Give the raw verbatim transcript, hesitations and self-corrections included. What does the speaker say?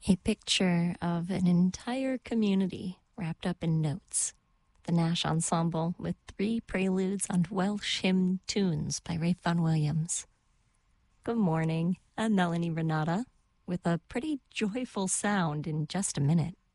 A picture of an entire community wrapped up in notes. The Nash Ensemble with three preludes on Welsh hymn tunes by Ralph Vaughan Williams. Good morning, I'm Melanie Renata with a pretty joyful sound in just a minute.